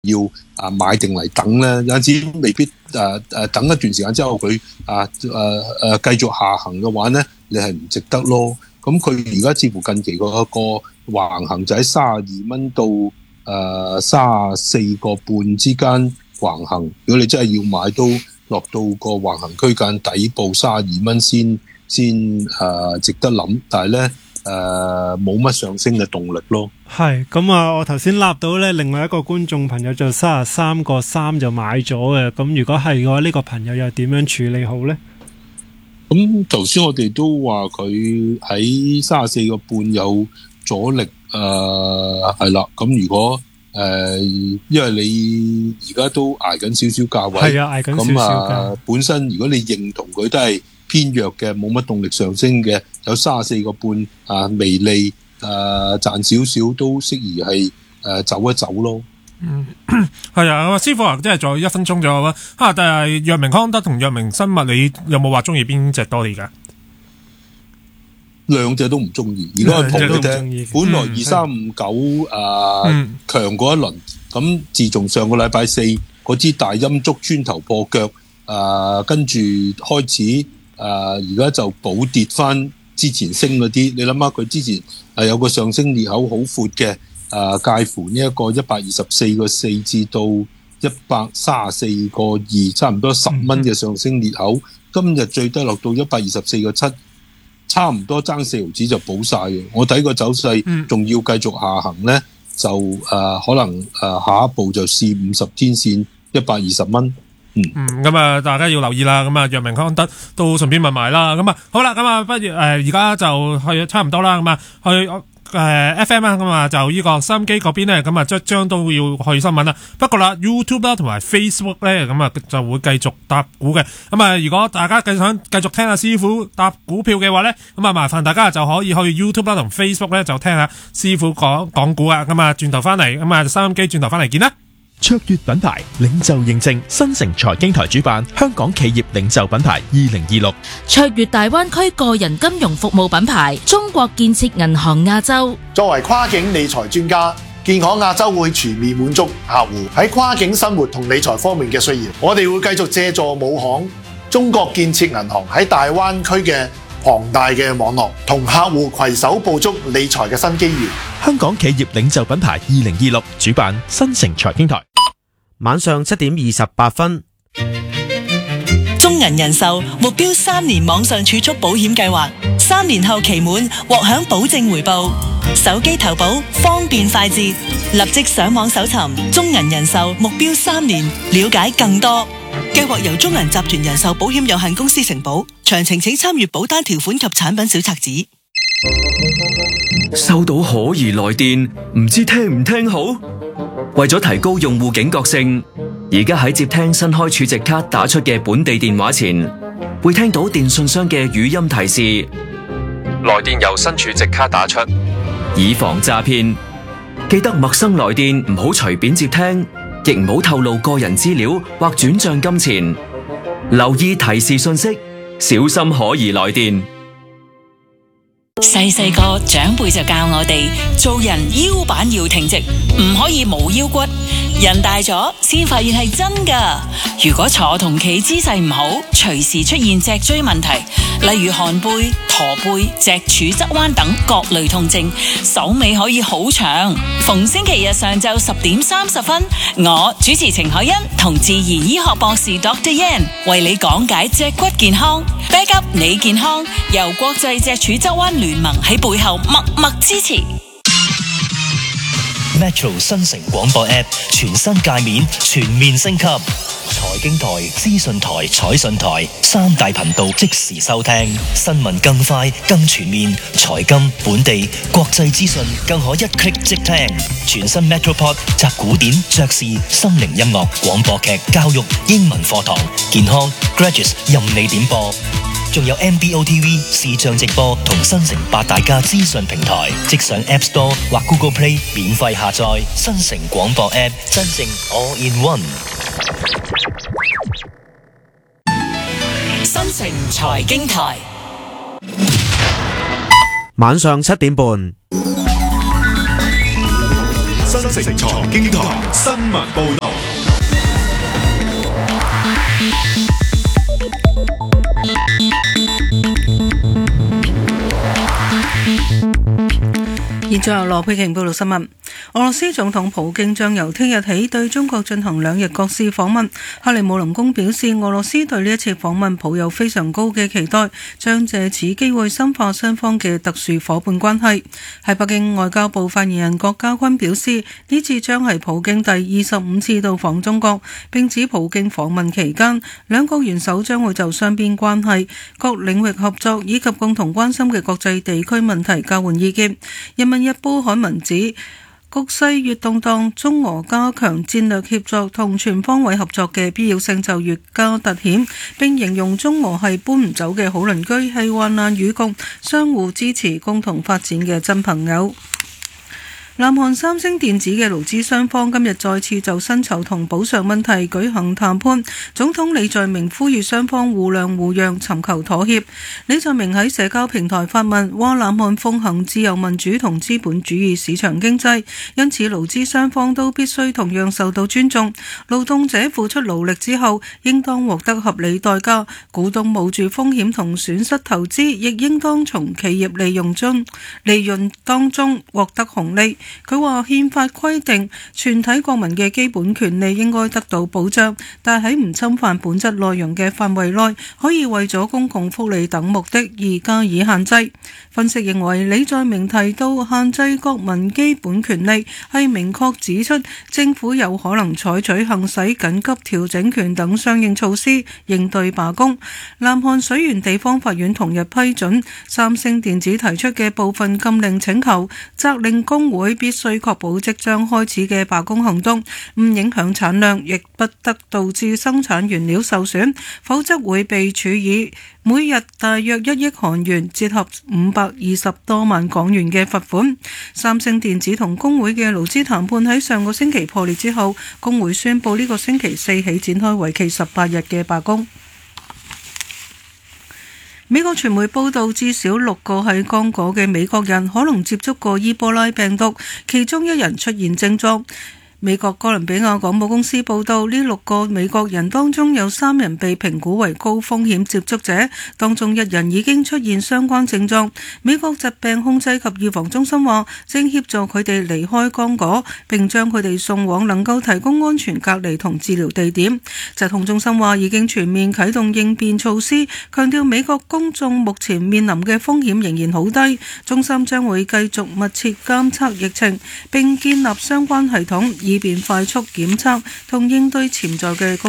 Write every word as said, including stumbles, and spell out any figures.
要啊買定嚟等咧？有陣時未必誒誒、呃、等一段時間之後佢啊誒誒繼續下行嘅話咧，你係唔值得咯。咁佢而家似乎近期嗰個橫行就喺三十二蚊到誒三十四個半之間橫行。如果你真係要買，都落到個橫行區間底部三十二蚊先先誒值得諗。但係咧誒冇乜上升嘅動力咯。 係咁啊！我頭先立到咧，另外一個觀眾朋友就三十三個三就買咗嘅。咁如果係嘅話，呢、這個朋友又點樣處理好咧？ 咁頭先我哋都話佢喺三十四個半有阻力，誒係啦。咁如果誒、呃，因為你而家都捱緊少少價位， 係啊，捱緊少少價。咁啊， 本身如果你認同佢都係偏弱嘅，冇乜動力上升嘅，有三十四個半啊，微利誒賺少少都適宜係誒、呃、走一走咯。 嗯，係啊，師傅啊，即係仲有一分鐘左右啦。吓，但係藥明康德同藥明生物，你有冇話中意邊隻多啲噶？ 兩隻都唔中意，而家係同佢聽。本來二三五九誒強過一輪，咁自從上個禮拜四嗰支大陰燭穿頭破腳，誒、呃、跟住開始誒而家就補跌翻之前升嗰啲。你諗下佢之前係有個上升裂口好闊嘅。誒、呃、介乎呢一個一百二十四個四至到一百三十四個二，差唔多十蚊嘅上升裂口。今日最低落到一百二十四個七，差唔多爭四毫子就補晒嘅。我睇個走勢仲要繼續下行咧，就誒、呃、可能誒、呃、下一步就試五十天線一百二十蚊。嗯， 咁啊、嗯，大家要留意啦。咁啊，藥明康德都順便問埋啦。咁啊，好啦，咁啊，不如誒而家就去差唔多啦。咁啊，去。誒、呃、F M 啊，咁啊就呢個收音機嗰邊咧，咁啊即將都要去新聞啦。不過啦 YouTube 啦同埋 Facebook 咧，咁啊就會繼續搭股嘅。咁啊，如果大家繼續想繼續聽下師傅搭股票嘅話咧，咁啊麻煩大家就可以去 YouTube 啦同 Facebook 咧就聽下師傅講講股啊。咁啊轉頭翻嚟，咁啊收音機轉頭翻嚟見啦。 卓越品牌領袖認證，新城財經台主辦香港企業領袖品牌二零二六。 卓越大灣區個人金融服務品牌中國建設銀行亞洲。 作為跨境理財專家，建行亞洲會全面滿足客戶喺跨境生活同理財方面嘅需要。我哋會繼續借助母行中國建設銀行喺大灣區嘅龐大嘅網絡，同客戶攜手捕捉理財嘅新機遇。 香港企業領袖品牌二零二六主辦新城財經台。 晚上七點二十八分， 中銀人壽目標三年網上儲蓄保險計劃，三年後期滿獲享保證回報。手機投保方便快捷，立即上網搜尋中銀人壽目標三年，了解更多。計劃由中銀集團人壽保險有限公司承保，詳情請參閱保單條款及產品小冊子。 收到可疑來電，唔知聽唔聽好？為咗提高用戶警覺性，而家喺接聽新開儲值卡打出嘅本地電話前，會聽到電信商嘅語音提示：來電由新儲值卡打出，以防詐騙。記得陌生來電唔好隨便接聽，亦唔好透露個人資料或轉賬金錢。留意提示信息，小心可疑來電。 細細個長輩就教我哋做人腰板要挺直，唔可以冇腰骨。人大咗先發現係真噶。如果坐同企姿勢唔好，隨時出現脊椎問題，例如寒背、駝背、脊柱側彎等各類痛症，手尾可以好長。逢星期日上晝十點三十分，我主持程海欣同自然醫學博士 Doctor Yan 為你講解脊骨健康。Back up 你健康，由國際脊柱側彎聯盟喺背後默默支持。 Metro 新城廣播 App 全新界面全面升級，財經台、資訊台、彩訊台三大頻道即時收聽，新聞更快更全面，財金、本地、國際資訊更可一 click 即聽。全新 Metropod 集古典、爵士、心靈音樂、廣播劇、教育、英文課堂、健康、Graduates 任你點播。仲有 M B O T V 視像直播同新城八大家資訊平台，即上 App Store 或 Google Play 免費下載新城廣播 App， 真正 All in One。 新城財經台， 晚上七點半， 新城城財經台新聞報道。 現在由羅佩瓊報道新聞。俄羅斯總統普京將由聽日起對中國進行兩日國事訪問。克里姆林宮表示，俄羅斯對呢一次訪問抱有非常高嘅期待，將借此機會深化雙方嘅特殊夥伴關係。喺北京，外交部發言人郭家軍表示，呢次將係普京第二十五次到訪中國，並指普京訪問期間，兩國元首將會就雙邊關係、各領域合作以及共同關心嘅國際地區問題交換意見。人民日報刊文指，局勢越動盪，中俄加強戰略協作同全方位合作嘅必要性就越加凸顯，並形容中俄係搬唔走嘅好鄰居，係患難與共、相互支持、共同發展嘅真朋友。南韓三星電子嘅勞資雙方今日再次就薪酬同補償問題舉行談判，總統李在明呼籲雙方互諒互讓，尋求妥協。李在明喺社交平台發文話，南韓奉行自由民主同資本主義市場經濟，因此勞資雙方都必須同樣受到尊重。勞動者付出勞力之後，應當獲得合理代價。股東冒住風險同損失投資，亦應當從企業利用中利潤當中獲得紅利。佢話憲法規定全體國民嘅基本權利應該得到保障，但喺唔侵犯本質內容嘅範圍內，可以為咗公共福利等目的而加以限制。分析認為，李在明提到限制國民基本權利，係明確指出政府有可能採取行使緊急調整權等相應措施應對罷工。南韓水原地方法院同日批准三星電子提出嘅部分禁令請求，責令工會必須確保即將開始嘅罷工行動唔影響產量，亦不得導致生產原料受損，否則會被處以每日大約一億韓元，折合五百二十多萬港元嘅罰款。三星電子同工會嘅勞資談判喺上個星期破裂之後，工會宣布呢個星期四起展開為期十八日嘅罷工。美國傳媒報道，至少六個喺剛果嘅美國人可能接觸過伊波拉病毒，其中一人出現症狀。美國哥倫比亞廣播公司報道，呢六個美國人當中有三人被評估為高風險接觸者，當中一人已經出現相關症狀。美國疾病控制及預防中心話，正協助佢哋離開剛果，並將佢哋送往能夠提供安全隔離同治療地點。疾控中心話已經全面啟動應變措施，強調美國公眾目前面臨嘅風險仍然好低。中心將會繼續密切監測疫情，並建立相關系統，以便快速檢測同應對潛在嘅公